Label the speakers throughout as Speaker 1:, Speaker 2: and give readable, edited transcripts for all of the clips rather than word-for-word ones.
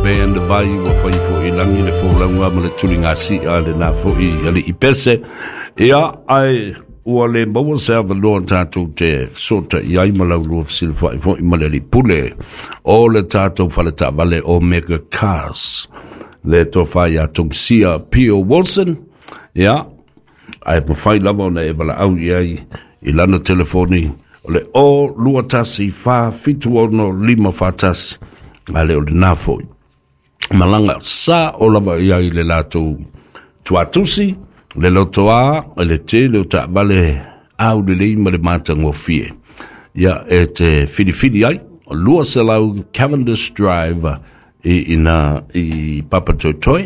Speaker 1: band vai wa fai fo I langi le fo launga ma le tulinga si a le na fo I ale I pese ia ai ua le maua sea valoa tātou te sota I ai malau lua silfa I fo I male li pule o le tātou whaleta vale o Mega Cars le to whai a tongsia P.O. Wilson ia ai po whai lava na e wala au I lana telefoni o le o lua tasi wha fitu ono lima wha tasi ale o le nafoi malanga sa o lava I le lato tuatusi le lotoa le te le ta vale au le lima le mata ngofie ya et fidi ai lua selau Cavendish Drive I Papa Totoi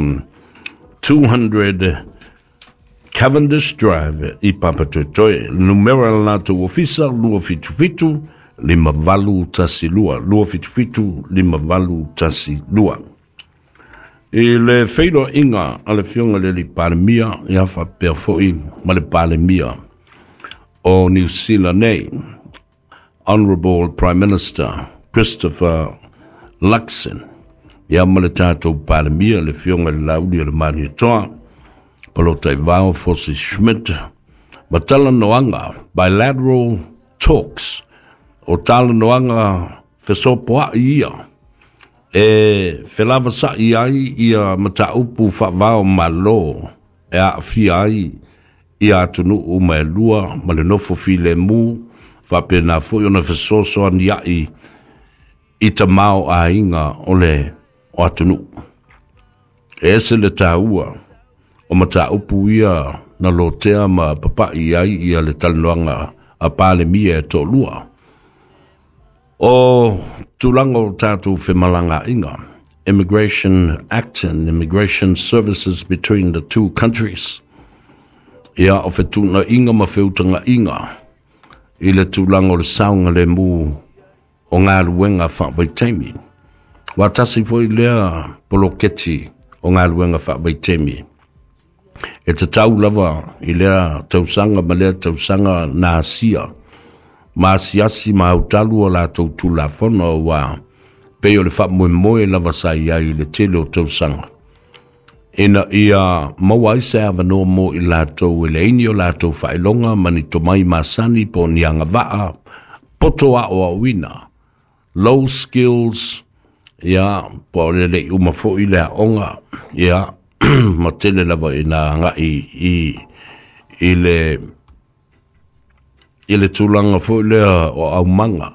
Speaker 1: 200 Cavendish Drive I Papa Totoi numero lato ofisa lua fitu lima valu tasi lua fitu lima valu tasi lua I le feilo inga ale fionga le li palemia ia fa perfoi ma le palemia o New Zealand nei Honourable Prime Minister Christopher Luxon ia ma le tātou palemia le fionga le laudi le mani toa palo tai vao Fosi Schmidt ma tala noanga bilateral talks o tala noanga fesopoa ia felava sa ia mata upu fa vao malo a fiai ia tunu o mai lua ma le nofo file mu fa pena fo ona fesoso an I tamau a inga ole o tunu ese le taua o mata upu ia na lotea ma papa ia le talnoanga a pale mia to lua o tulango tatu femalanga inga Immigration Act and Immigration Services between the two countries ia o fetuna inga ma feutanga inga ile tulango le saunga le mu o ngā luenga whawaitemi watasi foi lea poloketi o ngā luenga whawaitemi e te tau lava I lea tausanga ma lea tausanga nā sia ma siasi ma utalu o la tautu la fono wa peo le fa moe lava sa ia I le tele o tausanga ina ia maua isa avano mo I la tau ele ini o la tau whailonga mani tomai masani po nianga waa poto a o awina low skills ia po le umafo I le onga ia ma tele lava ina nga I le tulanga fo le o au manga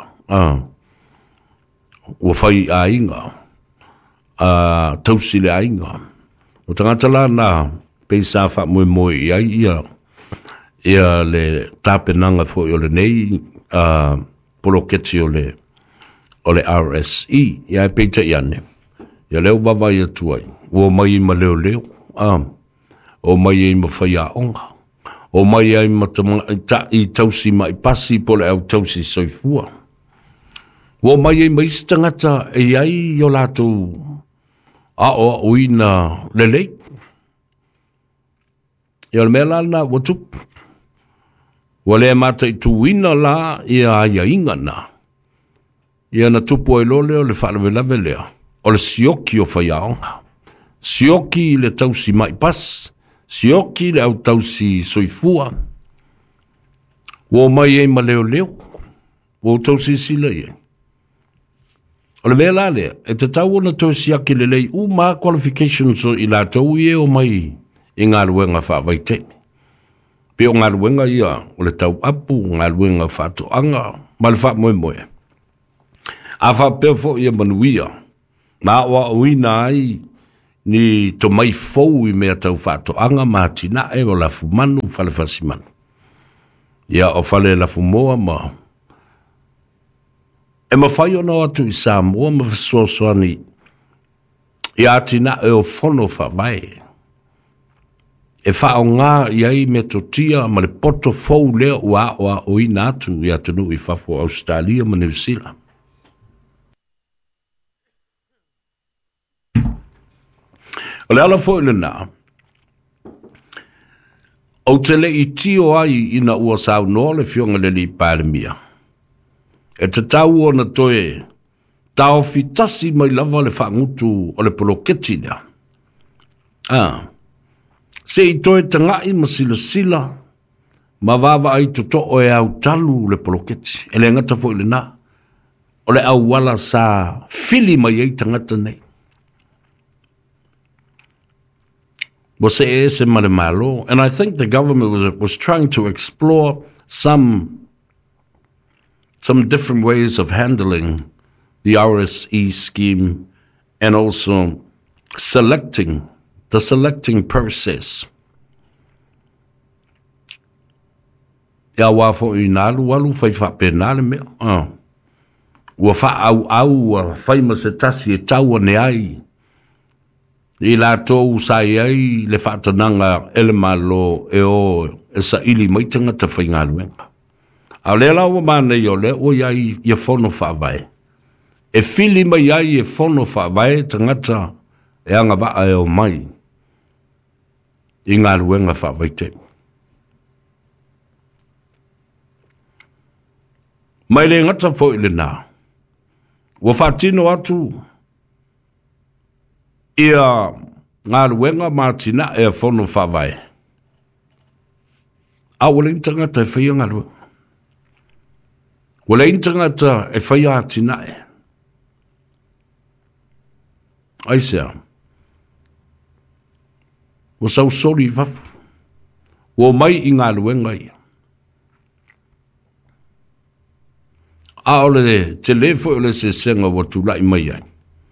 Speaker 1: o fai a inga tausi le a inga o tangata la na peisa fa moe ia le tapenanga fo o le nei poloketi o le RSE ia peita iane ia leo vavai atuai o mai ma leo o mai ma fai a onga o mai ai matamanga I tausi mai pasi po le au tausi soifua. O mai ai mai stangata e ai o lato a o uina lelei. I o mea na watup. O le mata I tu wina la I a inga na. I ana tupu ai lole o le whalavelave lea. O le sioki o whaiaonga. Sioki le tausi mai pasi. Sioki le au tausi soifua. Wo mai e ma leo. Wo tausi sila e. O le mea lale, e te tau na tau siaki le lei ma qualifications o I la tau I o mai I ngā luenga whawaitemi. Pe o ngā luenga ia, o le tau apu, ngā luenga whatoanga, ma le whamoe. A whapea fo ia manuia. Nā wa uina ai, ni to mai fou I mea tau whatoanga mātina e o lafu manu whale whasimanu. Ia o whale lafu moa ma. E ma whai ona atu I Samoa ma whasosoani. Ia atina e o whono whawai. E whao ngā iai me totia ma le poto fou lea ua o ina atu I atunu I whafo Australia ma New Zealand. O le ala fo ile na. O te le I tio ai ina ua sau no le fionga le li palemia. E te tau o na toe tau fitasi mai lava le whaangutu o le poloketi nea. Se i toe tangai ma sila ma wawa ai toto o e au talu le poloketi. E le ngata fo ile na. O le au wala sa fili mai ei tangata nei. Wa se e se male malo. And I think the government was trying to explore some different ways of handling the RSE scheme and also the selecting process. Ya wafo inalu walu fai fa penale me. Wa fa au fai ma se tasi e tau ne ai. I la tōu sai ai le whaatananga ele malo e o e sa ili maitanga ta whainga luenga. A le lawa mana i o le o iai i whono whaavai. E fili mai ai e whono whaavai tangata e anga waa e o mai. I ngā luenga whaavai te. Mai le ngata fo i le nā. Wa whaatino atu ia ngā ruenga mātina e whono whawai. A wale intangata e whaia ngā ruenga. Wale intangata e whaia atina e. Aisea. Wa sau sori wafu. Wa mai i ngā ruenga ia. A ole te lefo ole se senga wa tulai mai ai.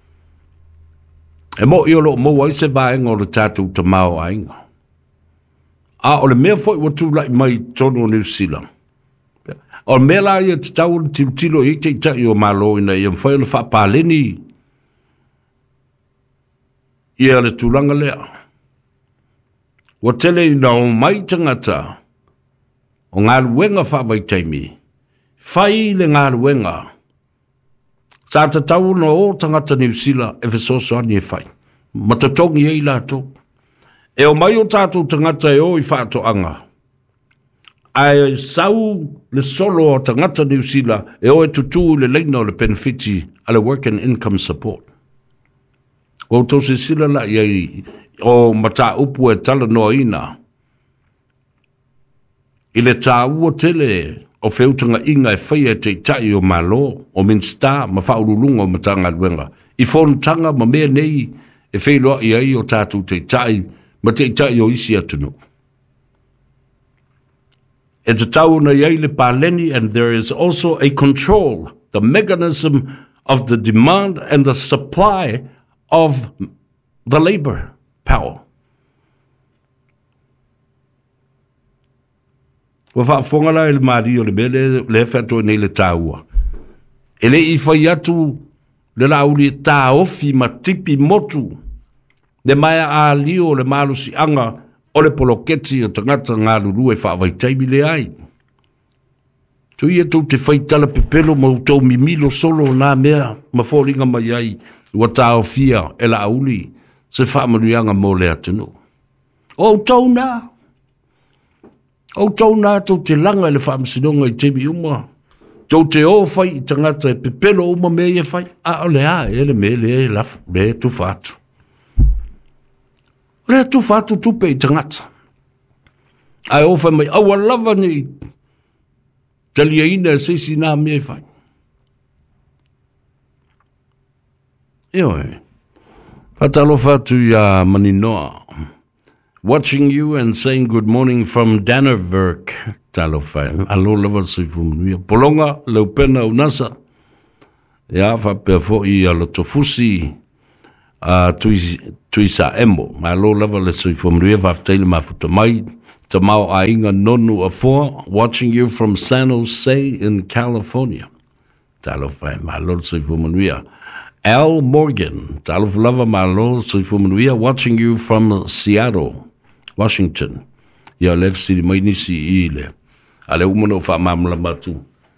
Speaker 1: E mo i olo mo wai se vaenga o le tātou ta mao ainga. A o le mea fwoi wa tūlai mai tono New Zealand. O le mea la ia te tau le tilo i te itai o malo ina i mwhai le whapaleni. Ia le tūlanga lea. Wa tele i na o mai tangata o ngā ruenga whawai taimi. Whai le ngā ruenga. Sa ta tau no o tangata New Zealand e fesoso ani e whai. Matatongi e i lato. E o mai o tātou tangata e o i whaato anga. Ai sau le solo o tangata New Zealand e o e tutu le leina o le benefiti a le work and income support. O tau se sila la i o mata upu e tala no ina. I le tā ua tele o feutanga inga e whaia te tai o malo, o minsta, ma whaurulunga o matanga luenga. I whonutanga ma mea nei e whailoa i ai o tātou te tai, ma te tai o isi atunu. E te tau na iai le pāleni, and there is also a control, the mechanism of the demand and the supply of the labor power. Wa whaafonga la ele maari o le mele le whato nei le tāua. E le i whai atu le lauri tā ofi ma tipi motu le maia a lio le malusi anga o le poloketi o tangata ngā lulu e whaavai taimi le ai. Tu ia tau te whaitala pepelo ma utau mimilo solo nā mea ma fōringa mai ai ua tā ofia e la auli se whaamanuianga mo le atunu. O tau nā. O tau nā tau te langa le whaamasinonga i tebi uma. Tau te o whai i tangata e pepelo uma me e whai. A o le a e le me le e lafu me tu whātu. O le tu whātu tupe i tangata. Ai o whai mai awa lava ni talia ina e seisi nā me e whai. Eo e. Patalo whātu ia maninoa. Watching you and saying good morning from Dannevirke, talo whai. Alo lava sifumanuia. Polonga, leupena unasa. Ia, whapea fo i alo tofusi tuisa emo. Alo lava le sifumanuia, whapteile mafuta mai. Tamau ainga nonu afoa. Watching you from San Jose in California. Talo whai, alo sifumanuia. Al Morgan, talo lava malo sifumanuia. Watching you from Seattle, Washington. Ia lef siri mai nisi i le. Ale umano wha mamla matu.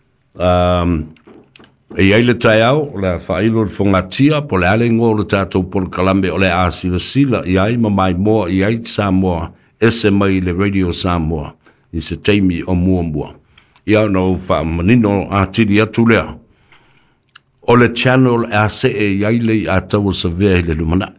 Speaker 1: E ai le tai au, le whailo le whangatia, po le ale ngō le tātou po le kalambe o le āsila sila, i ai mamai moa, i ai Samoa, ese mai le Radio Samoa, i se teimi o mua mua. Ia no wha manino a tiri atu lea. o le channel a se e yaile a tau sa vea le lumana.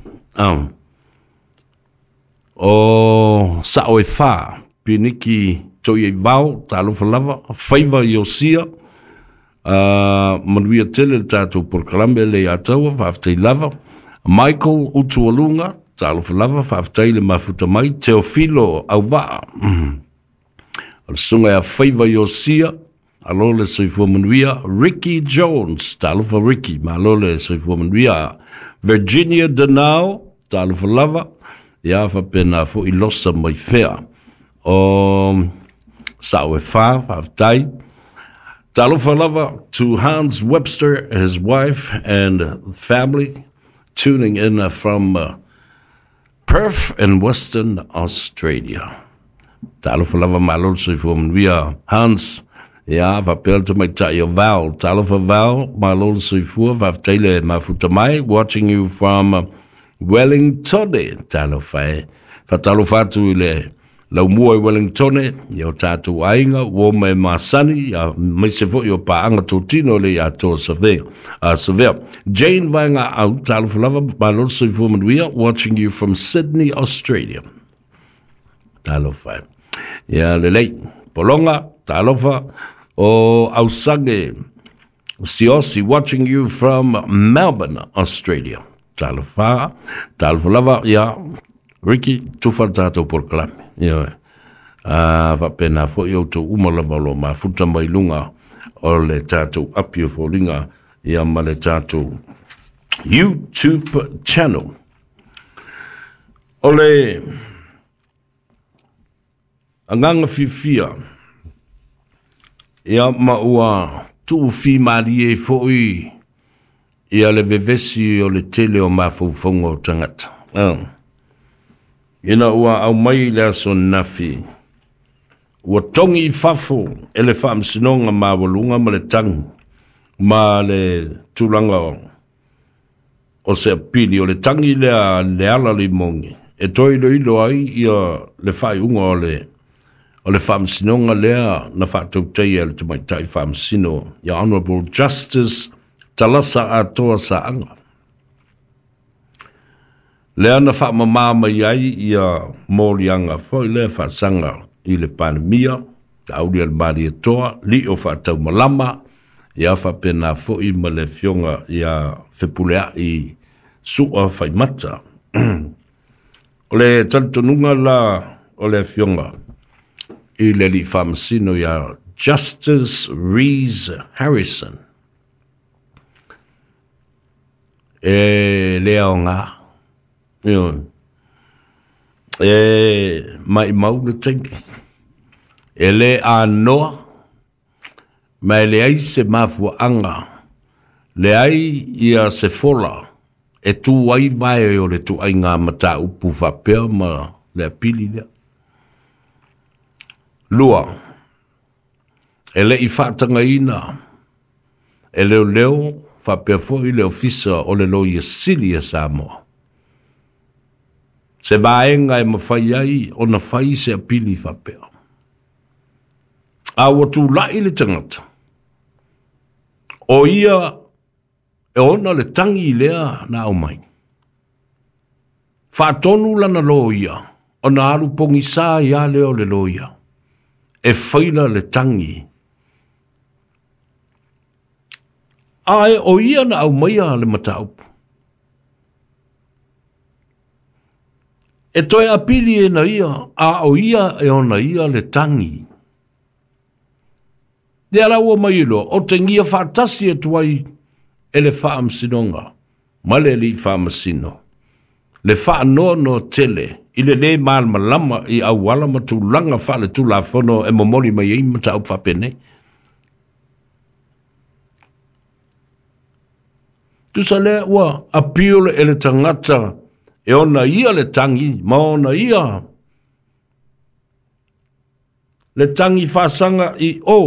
Speaker 1: O sa o e wha, piniki toi e vau, talofa lava, whaiva i o sia, manuia tele le tātou por Columbia le a taua, whaaftei lava, Michael Utualunga, talofa lava, whaaftei le mafuta mai, Teofilo au waa, o sunga a whaiva i o sia, alo le soifua manuia, Ricky Jones, talofa Ricky, ma alo le soifua manuia, Virginia Danao, talofa lava, ia whapena fo i losa mai whea, o sao e wha, whaaftei, talofa lava to Hans Webster, his wife and family, tuning in from Perth in Western Australia. Talofa lava malol soifua manuia, Hans, ia, whapel te mai tai o Val. Talofa Val, malol soifua, whaaftei le mafuta mai, watching you from Wellington, talofa e. Whatalofa atu le lau mua i Wellington, i o tātou ainga, wo me masani, ia mai se fo i o paanga tō tino le ia tō savea. Jane Vainga au, talofa lava, malol soifua manuia, watching you from Sydney, Australia. Talofa e. Ia lelei, Polonga, talofa, o Ausange, Siosi, watching you from Melbourne, Australia. Talofa lava, ia, Ricky, tufa tātou por Columbia. Ia, whapena fo i auto umalava lo ma futa mai lunga o le tātou apio fo ringa, ia ma le tātou YouTube channel. O le anganga fifia, ia maua tu fi marie fo ia le vevesi o le tele o mafaufonga o tangata. Ina ua au mai le aso nafi. Ua tongi I fafo ele whaam sinonga ma walunga ma le tangi. Ma le tūlanga o se apili o le tangi le ala li mongi. E toi lo ilo ai ia le whai unga o le whaam sinonga lea na whātou tei ele te mai tai whaam sino. Ia Honourable Justice Talasa atoa sa anga. Lea na wha mamama iai ia mōrianga foi lea wha sanga I le pandemia, ta auri al mari toa, li o wha tau malama, ia wha pena foi ma le fionga ia whepulea I sua whai mata. O le talitonunga la o le fionga, I le li whamasino ia Justice Rees Harrison. E lea o ngā. Mai mau le tengi. E le anoa. Mai le ai se mafua anga. Le ai ia se fola. E tu ai vai o le tu ai ngā mata upu whapea ma le apili lea. Lua. E le I whatanga ina. E leo leo whapea fo I le ofisa o le loia Silia Samoa. Se vaenga e mawhai ai o na whai se apili whapea. A watu lai le tangata. O ia e ona le tangi lea na au mai. Whaatonu lana lo ia. O na alu pongi sā ia leo le lo ia. E whaila le tangi. Ai o ia na au mai a le mataupu. E toi apili e na ia, a o ia e ona ia le tangi. De ala ua mai ilo, o te ngia whaatasi e tuai e le whaamsinonga, ma le li whaamasino. Le whaanoa no tele, I le le maan malama I au wala ma tu langa wha le tu la whono e momori mai e mata au whapene. Tu sa le ua apio e le tangata, e ona ia le tangi, ma ona ia. Le tangi whasanga I o.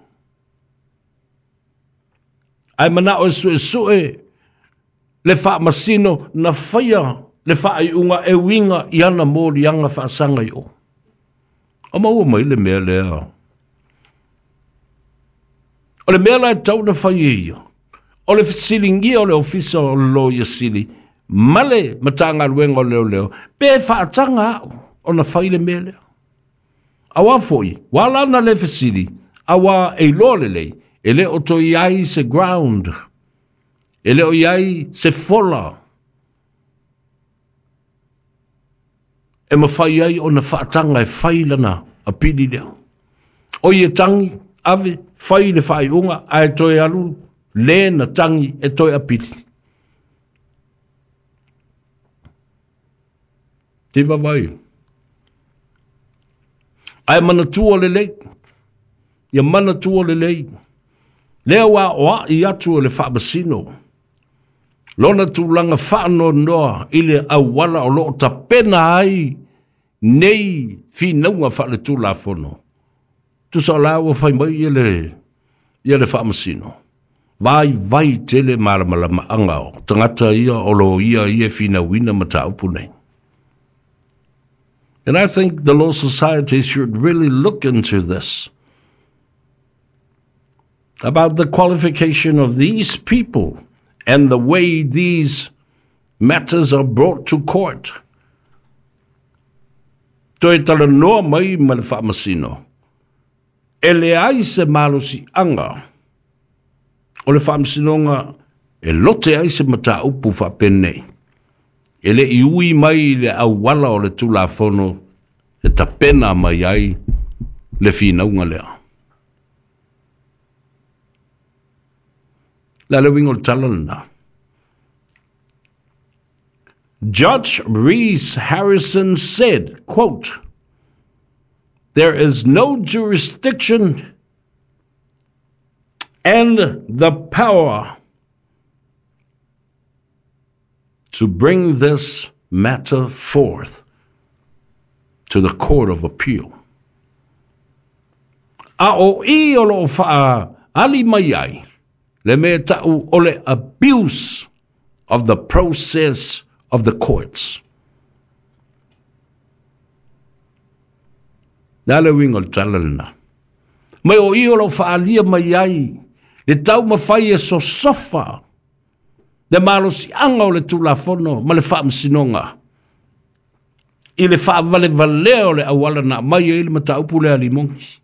Speaker 1: Ai mana o sue le wha masino na whaia, le wha I unga e winga I ana mōri anga whasanga I o. O maua mai le mea lea. O le mea lai tau na whaia ia. o le fisilingia o le ofisa o le lo ia sili, male matanga luenga o leo leo, pe whaatanga au, o na whaile mea leo. Awa foi, wala na le fasili, awa e lole lei, ele o to iai se ground, ele o iai se fola. E ma whai ai o na whaatanga e whailana a pili leo. O ia tangi, ave, whai le whai unga, a e toi alu, le na tangi e toi a pili. Te wawai. Ai mana tua le lei. Ia mana tua le lei. Lea wa oa i atu le whaabasino. Lona tūlanga whaano noa ile awala o loo ta pena ai nei fi naunga whaale tūla whono. Tu sa lawa whai mai ile whaamasino. Vai tele maramala maanga o. Tangata ia o lo ia fina wina mata upu nei. And I think the Law Society should really look into this. About the qualification of these people and the way these matters are brought to court. Toi tala noa mai ma le whaamasino. E le ai se malosi anga. O le whaamasinonga e lote ai se mata upu whapene. Ele iui mai le awala o le tula fono e tapena mai ai le whinaunga lea. La le wingo talana. Judge Reese Harrison said, quote, "There is no jurisdiction and the power to bring this matter forth to the Court of Appeal." A o I o lo wha ali mai ai, le me tau o le abuse of the process of the courts. Nā le wingo talalina. Mai o I o lo wha alia mai ai, le tau mawhai e so sofa, le malosi anga o le tula fono, ma le whaamsinonga. I le whaavale valeo le awala na mai e le mataupu le alimongi.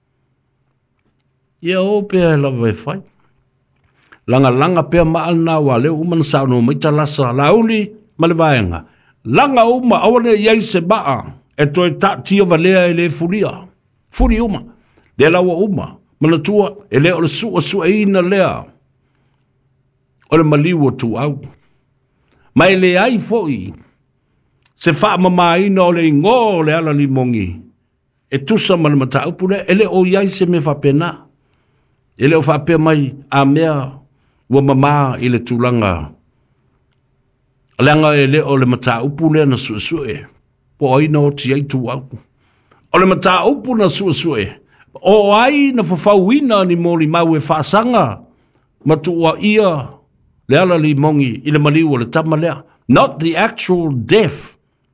Speaker 1: Ia o pia lawa e whai. Langa pia maalna wa leo umana sauno maita lasa lauli ma le vaenga. Langa uma awale iai se baa e toi tia valea e le furia. Furi uma. Le lawa uma. Mana tua e leo le sua ina lea. O le maliwa tu au. Mai le ai foi. Se wha mamaina o le ingo le ala limongi. E tusa mana mata upune. Ele o iai se me whapena. Ele o whapea mai a mea ua mama i le tūlanga. Langa e le o le mata upune na suesue. Po aina o ti ai tu au. O le mata upu na suesue. O ai na whawhauina ni mōli mau e whaasanga. Matua ia le ala limongi i le maliu le tamalea. Not the actual death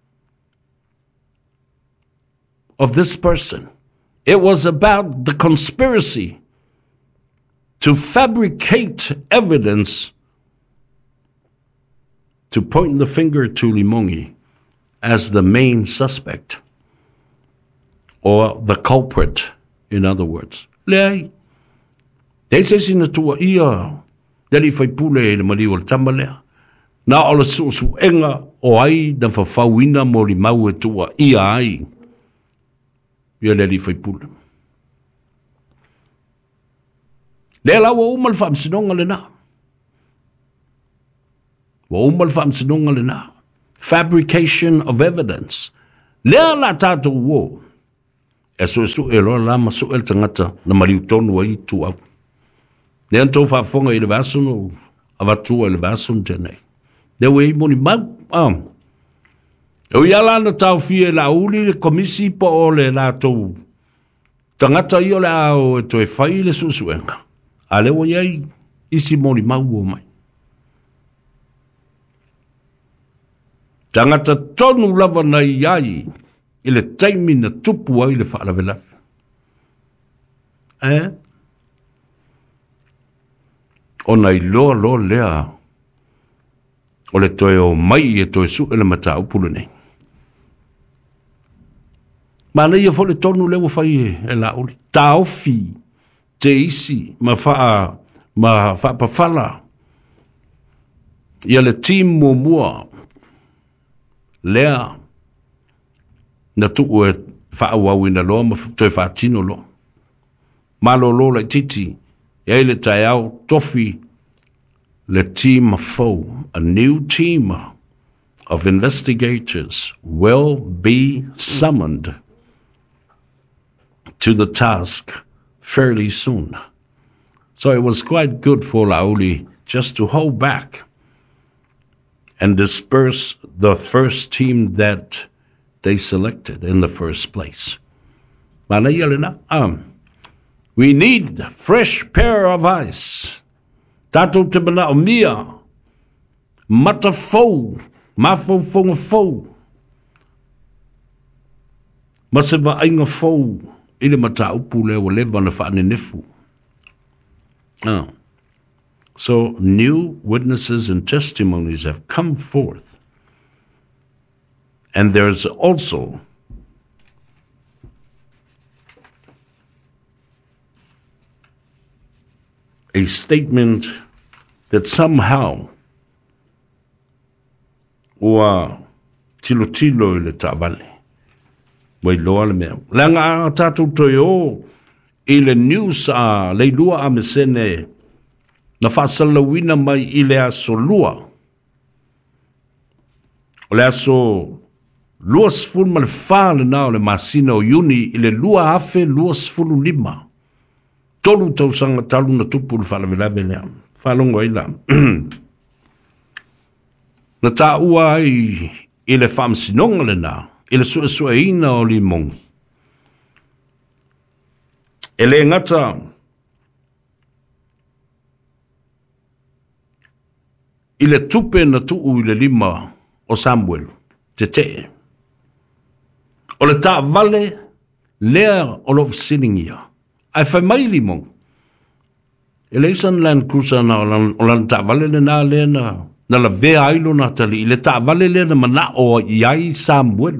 Speaker 1: of this person. It was about the conspiracy to fabricate evidence to point the finger to Limongi as the main suspect or the culprit, in other words. Lei, te se sina tua ia dali fai pule e le maliu le tamalea. Na o le su enga o ai na whawhauina mo li mau e tua ia ai. Ia leli fai pule. Le la wa umal fam sinonga le na. Wa umal fam sinonga le na. Fabrication of evidence. Le la tato wo. E su e lo la ma su el tangata na maliu tonu ai tu au. Le anto fa fonga i le vasono avatu le vason tenei. Le wei moni mau o yala na tau fie la uli le komisi po o le la tau tangata i o le au e toi fai le susuenga. A le o iai isi moni mau o mai. Tangata tonu lava na iai i le taimi na tupu ai le whaalavelafi. ona I loa lea o le toe o mai e toe su e le mata upulu nei. Ma nei e fo le tonu lewa fai e la uli. Ta ofi, te isi, ma faa pafala. Ia le team mua lea na tuku e faa wawina loa ma toe faa tino loa. Ma lo la titi, e le tai au tofi le team foe, a new team of investigators will be summoned to the task fairly soon. So it was quite good for Lauli just to hold back and disperse the first team that they selected in the first place. We need a fresh pair of eyes. Tatou te mana o mia, mata fou, mafoufonga fou, ma se vainga fou, ile mata upu leo leva na whaane nefu. So new witnesses and testimonies have come forth. And there's also a statement that somehow ua tilo le tavale. Wai loa le mea. Langa tātou toi o i le news a leilua a mesene na whaasalawina mai i le aso lua. O le aso lua sfulu ma le whaale na o le masina o yuni i le lua afe lua sfulu lima. Tolu tau sanga talu na tupu le whalavelave lea. Whalongo ila. Na tā ua i le whamsinonga le nā. I le sua ina o li mongi. E le ngata i le tupe na tuu i le lima o Samuel. Te te. O le tā vale lea o lo siningia. Ai fai mai li mong. E le isan Land Cruiser na o lan ta vale le na le na la vea ailo na tali. I le ta vale le na mana o iai Samuel.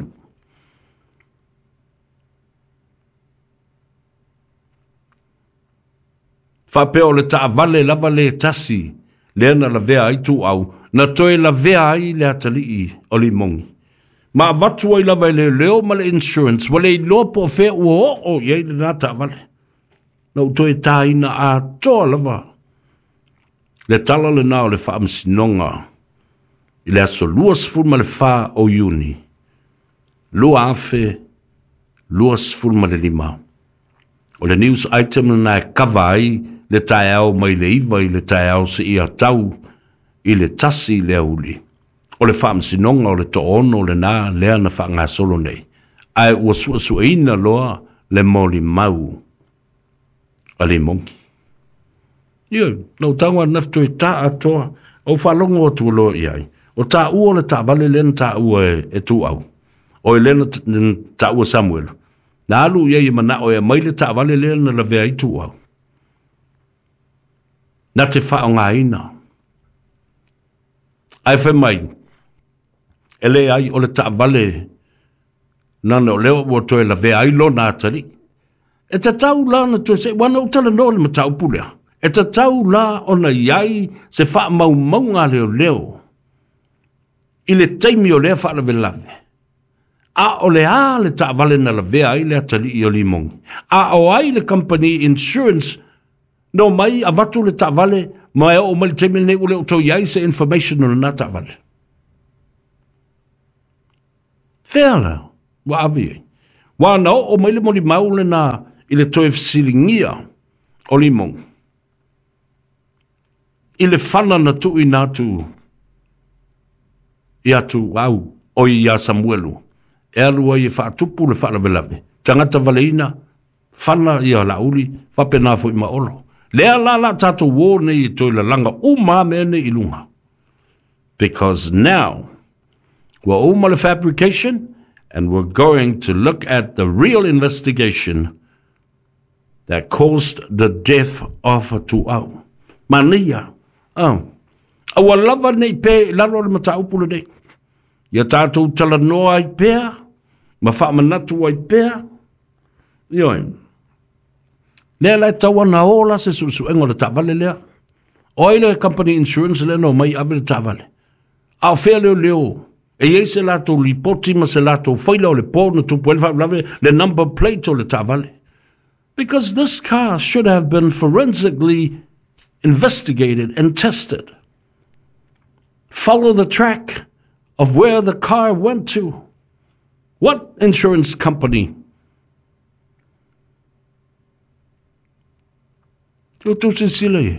Speaker 1: Fa pe o le ta vale lava le tasi le na la vea ai tu au. Na toe la vea ai le atali i o li mongi. Ma watu ai lava le leo ma le insurance. Wale i loa po fea ua o iai le na ta vale. Na utoe tāina a toa lava. Le tala le nao le wha amsinonga. I le aso lua sfuru ma le wha o yuni. Lua afe, lua sfuru ma le lima. O le news item na e kawa ai le tae au mai le iwa i le tae au se ia tau i le tasi le auli. O le wha amsinonga o le toono le nā lea na wha ngā solo nei. Ai ua sua ina loa le moli mau. Ale monki. Ia, nau taunga nafto e tā atoa, o whalongo o tuolo iai. O tā ua le tā vale lena tā ua e tū au. O e lena tā ua Samuel. Na alu iai mana o e maile tā vale lena la vea i tū au. Na te whao ngā ina. Ai whai mai. Ele ai o le tā vale nana o leo o toe la vea i lo nā tari. E ta tau la na tue se wana utala no le matau pulea. E ta tau la o na iai se wha mau ngā leo leo. I le taimi o lea wha la velave. A o le a le ta vale na la vea ai le atali i o li mongi. A o ai le company insurance no mai a watu le ta vale ma e o mali taimi ne ule o tau iai se information o na ta vale. Fea la, wa avi e. Wa na o mai le moli maule na i le toe fsilingia o limong. I le whana na tu i nātu i atu au o i a Samuelu. E alua i whaatupu le whaalavelave. Tangata valeina, whana i a lauli, whapena fo i maolo. Lea la tātou wō nei i toi la langa uma mene i lunga. Because now, we're uma le fabrication, and we're going to look at the real investigation that caused the death of Tuau. Mania, Awa lava nei pe lalo le mata upule nei. Ia tātou tala noa ai pēa, ma wha manatu ai pēa. Ioi. Lea lai tawana ola se su engo le tavale lea. Oile company insurance le no mai ave le tavale. Au fea leo. E se lato lipoti ma se lato whaila o le po na tupu elfa lave le number plate o le tavale. Because this car should have been forensically investigated and tested. Follow the track of where the car went to. What insurance company? Tu sisile.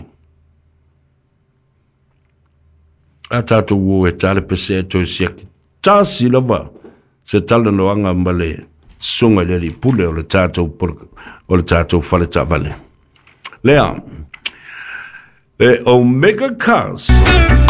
Speaker 1: A tātou o e tale pese e toi siaki. Tā silava se tala noanga mbale sunga le li pule o le tātou whale tā vale. Lea, e Omega Cars.